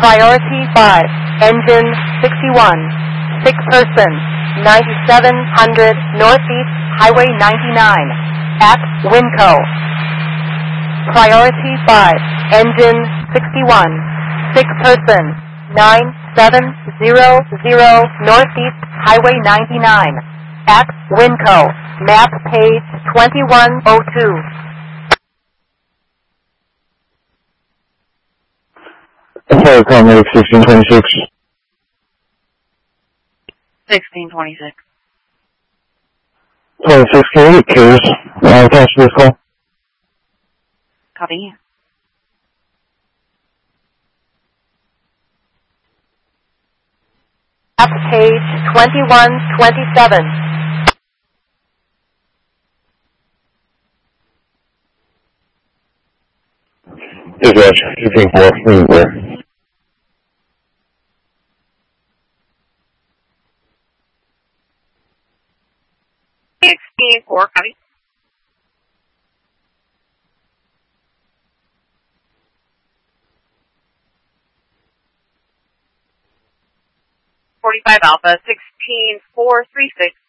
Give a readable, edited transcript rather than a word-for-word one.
Priority 5, engine 61, 6 person, 9700 Northeast Highway 99, at Winco. Priority 5, engine 61, 6 person, 9700 Northeast Highway 99, at Winco, map page 2102. Sorry, Comrade 1626. 1626. 26, can you get Cures? Attached to this call? Copy. Map page 2127. Dispatch, 15-4, 16-4, copy. 45 Alpha, 16-436.